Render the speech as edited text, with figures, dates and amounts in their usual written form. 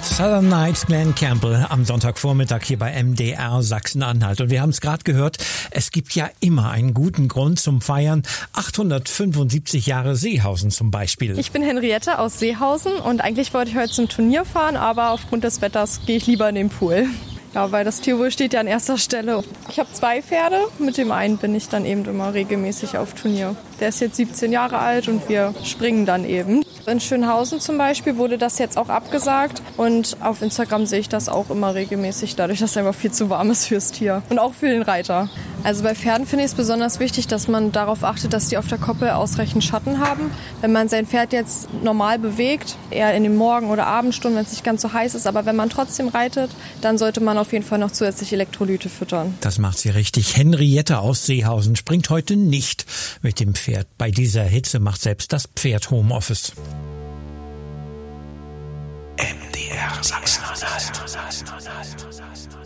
Southern Nights, Glenn Campbell am Sonntagvormittag hier bei MDR Sachsen-Anhalt. Und wir haben es gerade gehört, es gibt ja immer einen guten Grund zum Feiern. 875 Jahre Seehausen zum Beispiel. Ich bin Henriette aus Seehausen und eigentlich wollte ich heute zum Turnier fahren, aber aufgrund des Wetters gehe ich lieber in den Pool. Ja, weil das Tierwohl steht ja an erster Stelle. Ich habe 2 Pferde, mit dem einen bin ich dann eben immer regelmäßig auf Turnier. Der ist jetzt 17 Jahre alt und wir springen dann eben. In Schönhausen zum Beispiel wurde das jetzt auch abgesagt und auf Instagram sehe ich das auch immer regelmäßig, dadurch, dass es einfach viel zu warm ist fürs Tier und auch für den Reiter. Also bei Pferden finde ich es besonders wichtig, dass man darauf achtet, dass die auf der Koppel ausreichend Schatten haben. Wenn man sein Pferd jetzt normal bewegt, eher in den Morgen- oder Abendstunden, wenn es nicht ganz so heiß ist, aber wenn man trotzdem reitet, dann sollte man auf jeden Fall noch zusätzlich Elektrolyte füttern. Das macht sie richtig. Henriette aus Seehausen springt heute nicht mit dem Pferd. Bei dieser Hitze macht selbst das Pferd Homeoffice. MDR Sachsen-Anhalt.